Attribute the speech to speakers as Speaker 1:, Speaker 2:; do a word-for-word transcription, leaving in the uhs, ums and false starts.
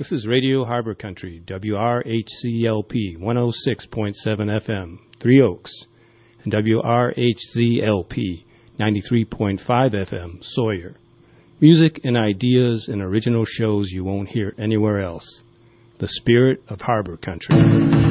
Speaker 1: This is Radio Harbor Country, W R H C L P one oh six point seven F M, Three Oaks, and W R H Z L P ninety-three point five F M, Sawyer. Music and ideas and original shows you won't hear anywhere else. The spirit of Harbor Country.